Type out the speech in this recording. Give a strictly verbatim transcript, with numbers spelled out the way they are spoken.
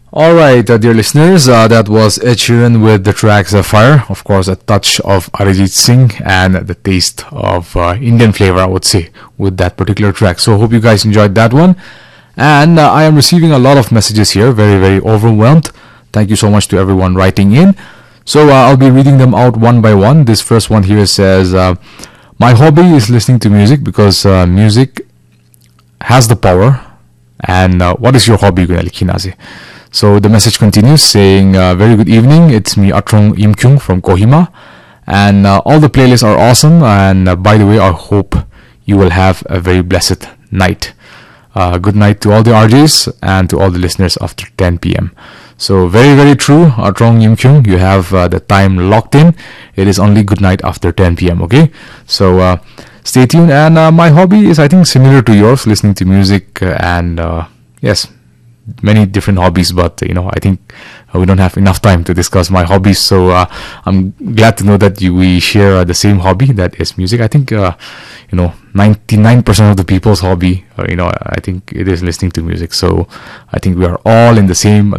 All right, uh, dear listeners, uh, that was Ed Sheeran with the track Sapphire. Of course, a touch of Arijit Singh and the taste of uh, Indian flavor, I would say, with that particular track. So, hope you guys enjoyed that one. And uh, I am receiving a lot of messages here, very, very overwhelmed. Thank you so much to everyone writing in. So, uh, I'll be reading them out one by one. This first one here says, uh, my hobby is listening to music because uh, music has the power. And uh, what is your hobby, Likhinaze? So the message continues saying, uh, very good evening, it's me Atrong Imkyung from Kohima, and uh, all the playlists are awesome, and uh, by the way, I hope you will have a very blessed night. Uh, good night to all the R Js and to all the listeners after ten p.m. So very, very true, Atrong Imkyung, you have uh, the time locked in. It is only good night after ten p.m. Okay, so uh, stay tuned. And uh, my hobby is, I think, similar to yours, listening to music, uh, and uh, yes, many different hobbies, but you know, I think uh, we don't have enough time to discuss my hobbies. So uh, I'm glad to know that you, we share uh, the same hobby, that is music. I think uh, you know, ninety-nine percent of the people's hobby, uh, you know, I think it is listening to music. So I think we are all in the same